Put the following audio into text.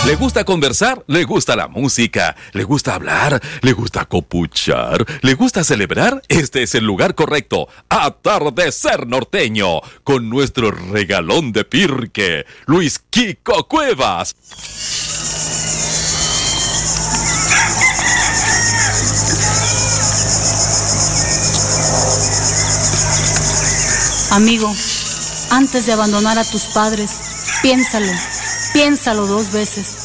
¿Le gusta conversar? ¿Le gusta la música? ¿Le gusta hablar? ¿Le gusta copuchar? ¿Le gusta celebrar? Este es el lugar correcto. Atardecer Norteño, con nuestro regalón de Pirque, Luis Kiko Cuevas. Amigo, antes de abandonar a tus padres, piénsalo 2 veces.